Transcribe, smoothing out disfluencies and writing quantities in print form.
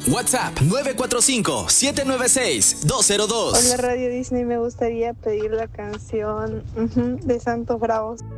WhatsApp 945-796-202. Hola Radio Disney, me gustaría pedir la canción de Santos Bravos.